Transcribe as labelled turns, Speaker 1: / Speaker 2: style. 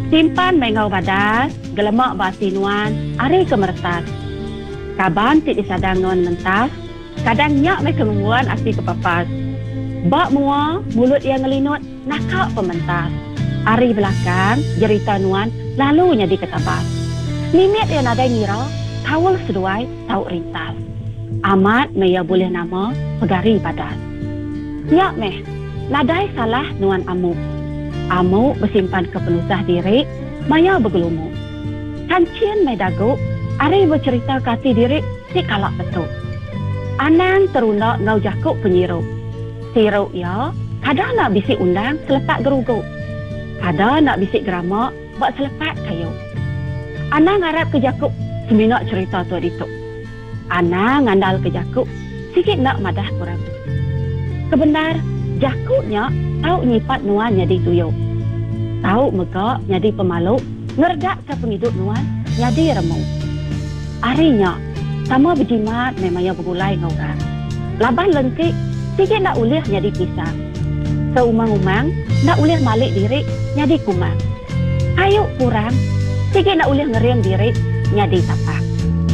Speaker 1: Simpan mengau badas, gelemak basi nuan, ari kemertas. Kaban tik disadang nuan mentas, kadang nyak me kemungguan asli kepapas. Bak mua, mulut yang ngelinut, nakak pementas. Ari belakang, jerita nuan, lalu nyadi ketabas. Nimit yang ada ngira, kawal seduai, tau rintas. Amat meya boleh nama, pegari badas. Nyak meh, ladai salah nuan amuk. Amuk bersimpan kepenusah diri, maya bergelumuk. Kancien mai daguk, ari bercerita kasih diri, si kalak betul. Anang terunak ngau jakuk penyiruk. Siruk ya, kadang nak bisik undang selepak geruguk. Kadang nak bisik geramak, buat selepak kayu. Anang harap ke jakuk, seminak cerita tu itu. Anang ngandal ke jakuk, sikit nak madah kurang. Kebenar, jakuknya tahu nyipat nuan jadi tuyuk. Tahu megak jadi pemaluk, ngerdak ke penghidup nuan jadi remuk. Arinya, sama berjimat memangnya bergulai ngauran. Laban lengkik, sikit nak ulih jadi pisang. Seumang-umang, nak ulih malik diri jadi kumang. Kayu kurang, sikit nak ulih ngeriam diri jadi tapah.